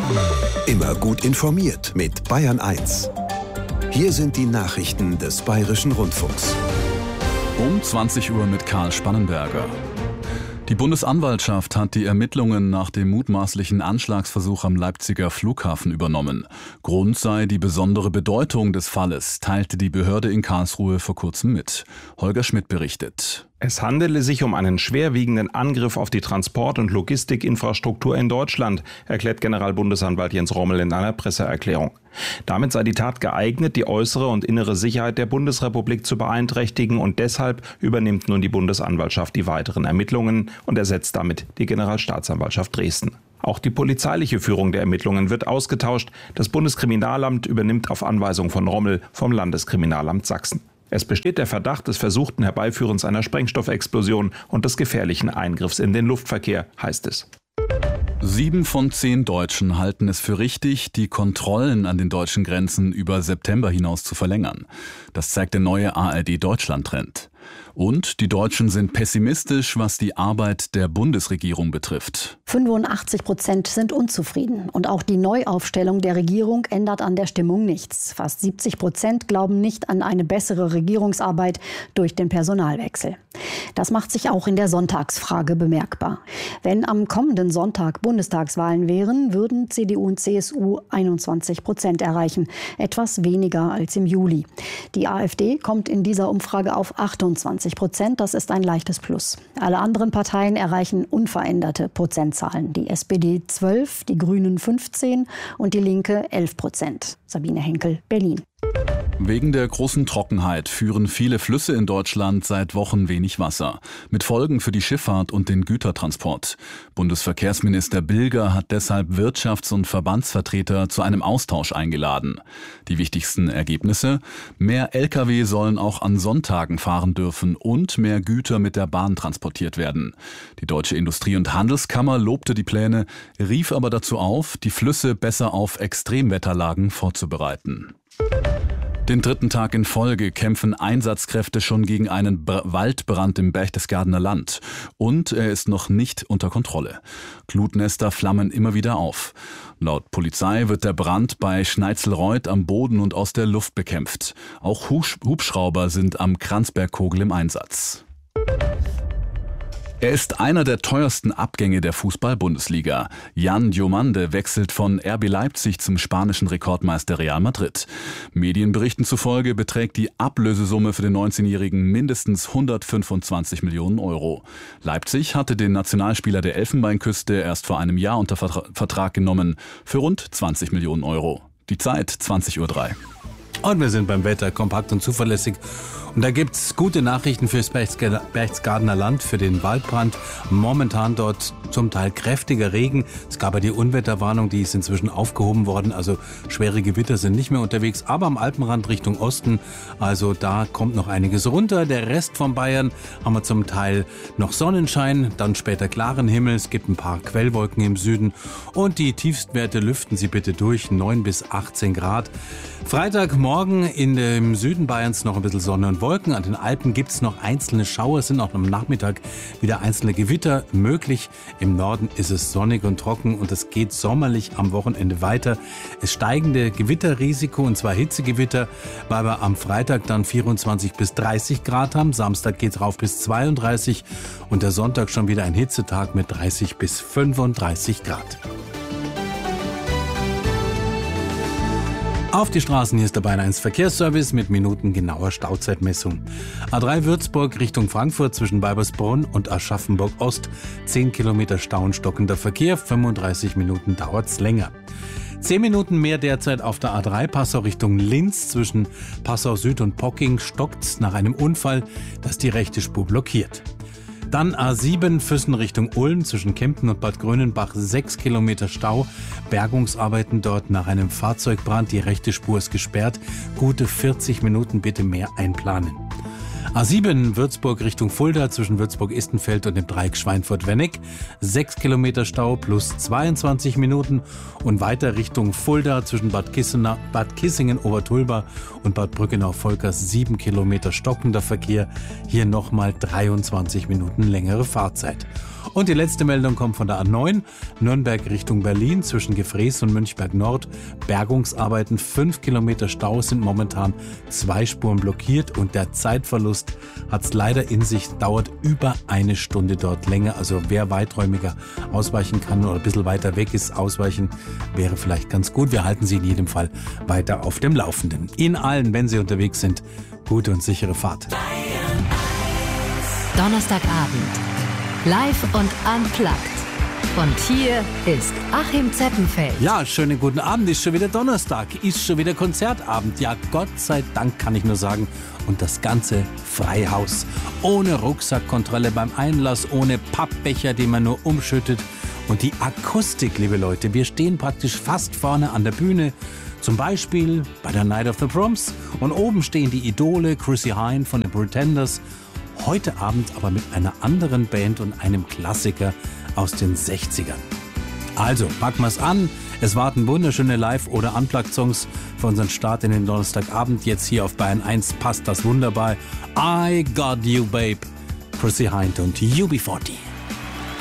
Immer gut informiert mit Bayern 1. Hier sind die Nachrichten des Bayerischen Rundfunks. Um 20 Uhr mit Karl Spannenberger. Die Bundesanwaltschaft hat die Ermittlungen nach dem mutmaßlichen Anschlagsversuch am Leipziger Flughafen übernommen. Grund sei die besondere Bedeutung des Falles, teilte die Behörde in Karlsruhe vor kurzem mit. Holger Schmidt berichtet. Es handele sich um einen schwerwiegenden Angriff auf die Transport- und Logistikinfrastruktur in Deutschland, erklärt Generalbundesanwalt Jens Rommel in einer Presseerklärung. Damit sei die Tat geeignet, die äußere und innere Sicherheit der Bundesrepublik zu beeinträchtigen, und deshalb übernimmt nun die Bundesanwaltschaft die weiteren Ermittlungen und ersetzt damit die Generalstaatsanwaltschaft Dresden. Auch die polizeiliche Führung der Ermittlungen wird ausgetauscht. Das Bundeskriminalamt übernimmt auf Anweisung von Rommel vom Landeskriminalamt Sachsen. Es besteht der Verdacht des versuchten Herbeiführens einer Sprengstoffexplosion und des gefährlichen Eingriffs in den Luftverkehr, heißt es. 7 von 10 Deutschen halten es für richtig, die Kontrollen an den deutschen Grenzen über September hinaus zu verlängern. Das zeigt der neue ARD-Deutschland-Trend. Und die Deutschen sind pessimistisch, was die Arbeit der Bundesregierung betrifft. 85% sind unzufrieden. Und auch die Neuaufstellung der Regierung ändert an der Stimmung nichts. Fast 70% glauben nicht an eine bessere Regierungsarbeit durch den Personalwechsel. Das macht sich auch in der Sonntagsfrage bemerkbar. Wenn am kommenden Sonntag Bundestagswahlen wären, würden CDU und CSU 21% erreichen. Etwas weniger als im Juli. Die AfD kommt in dieser Umfrage auf 28%. Das ist ein leichtes Plus. Alle anderen Parteien erreichen unveränderte Prozentzahlen. Die SPD 12, die Grünen 15 und die Linke 11%. Sabine Henkel, Berlin. Wegen der großen Trockenheit führen viele Flüsse in Deutschland seit Wochen wenig Wasser. Mit Folgen für die Schifffahrt und den Gütertransport. Bundesverkehrsminister Bilger hat deshalb Wirtschafts- und Verbandsvertreter zu einem Austausch eingeladen. Die wichtigsten Ergebnisse? Mehr Lkw sollen auch an Sonntagen fahren dürfen und mehr Güter mit der Bahn transportiert werden. Die Deutsche Industrie- und Handelskammer lobte die Pläne, rief aber dazu auf, die Flüsse besser auf Extremwetterlagen vorzubereiten. Den 3. Tag in Folge kämpfen Einsatzkräfte schon gegen einen Waldbrand im Berchtesgadener Land. Und er ist noch nicht unter Kontrolle. Glutnester flammen immer wieder auf. Laut Polizei wird der Brand bei Schneitzelreuth am Boden und aus der Luft bekämpft. Auch Hubschrauber sind am Kranzbergkogel im Einsatz. Er ist einer der teuersten Abgänge der Fußball-Bundesliga. Jan Diomande wechselt von RB Leipzig zum spanischen Rekordmeister Real Madrid. Medienberichten zufolge beträgt die Ablösesumme für den 19-Jährigen mindestens 125 Millionen Euro. Leipzig hatte den Nationalspieler der Elfenbeinküste erst vor einem Jahr unter Vertrag genommen für rund 20 Millionen Euro. Die Zeit 20:03 Uhr. Und wir sind beim Wetter kompakt und zuverlässig. Und da gibt's gute Nachrichten fürs Berchtesgadener Land, für den Waldbrand. Momentan dort zum Teil kräftiger Regen. Es gab ja die Unwetterwarnung, die ist inzwischen aufgehoben worden. Also schwere Gewitter sind nicht mehr unterwegs. Aber am Alpenrand Richtung Osten, also da kommt noch einiges runter. Der Rest von Bayern haben wir zum Teil noch Sonnenschein, dann später klaren Himmel. Es gibt ein paar Quellwolken im Süden. Und die Tiefstwerte lüften Sie bitte durch, 9 bis 18 Grad. Freitagmorgen in dem Süden Bayerns noch ein bisschen Sonne und Wolken. An den Alpen gibt es noch einzelne Schauer, es sind auch am Nachmittag wieder einzelne Gewitter möglich. Im Norden ist es sonnig und trocken und es geht sommerlich am Wochenende weiter. Es steigende Gewitterrisiko, und zwar Hitzegewitter, weil wir am Freitag dann 24 bis 30 Grad haben. Samstag geht es rauf bis 32 und der Sonntag schon wieder ein Hitzetag mit 30 bis 35 Grad. Auf die Straßen, hier ist der Bayern 1 Verkehrsservice mit minutengenauer Stauzeitmessung. A3 Würzburg Richtung Frankfurt zwischen Weibersbrunn und Aschaffenburg Ost. 10 Kilometer Stau und stockender Verkehr, 35 Minuten dauert's länger. 10 Minuten mehr derzeit auf der A3 Passau Richtung Linz. Zwischen Passau Süd und Pocking stockt's nach einem Unfall, das die rechte Spur blockiert. Dann A7 Füssen Richtung Ulm zwischen Kempten und Bad Grönenbach 6 Kilometer Stau. Bergungsarbeiten dort nach einem Fahrzeugbrand. Die rechte Spur ist gesperrt. Gute 40 Minuten bitte mehr einplanen. A7 Würzburg Richtung Fulda zwischen Würzburg-Istenfeld und dem Dreieck Schweinfurt-Wenneck. 6 Kilometer Stau plus 22 Minuten. Und weiter Richtung Fulda zwischen Bad Kissingen-Obertulba und Bad Brückenau-Volkers 7 Kilometer stockender Verkehr. Hier nochmal 23 Minuten längere Fahrzeit. Und die letzte Meldung kommt von der A9, Nürnberg Richtung Berlin zwischen Gefrees und Münchberg Nord. Bergungsarbeiten, 5 Kilometer Stau sind momentan 2 Spuren blockiert und der Zeitverlust hat es leider in sich, dauert über 1 Stunde dort länger. Also wer weiträumiger ausweichen kann oder ein bisschen weiter weg ist, ausweichen wäre vielleicht ganz gut. Wir halten Sie in jedem Fall weiter auf dem Laufenden. Ihnen allen, wenn Sie unterwegs sind, gute und sichere Fahrt. Donnerstagabend. Live und unplugged. Und hier ist Achim Zeppenfeld. Ja, schönen guten Abend. Ist schon wieder Donnerstag. Ist schon wieder Konzertabend. Ja, Gott sei Dank kann ich nur sagen. Und das ganze Freihaus. Ohne Rucksackkontrolle beim Einlass, ohne Pappbecher, die man nur umschüttet. Und die Akustik, liebe Leute. Wir stehen praktisch fast vorne an der Bühne. Zum Beispiel bei der Night of the Proms. Und oben stehen die Idole, Chrissie Hynde von den Pretenders. Heute Abend aber mit einer anderen Band und einem Klassiker aus den 60ern. Also, packen wir's an. Es warten wunderschöne Live- oder Unplugged-Songs für unseren Start in den Donnerstagabend. Jetzt hier auf Bayern 1 passt das wunderbar. I Got You Babe, Chrissie Hynde und UB40.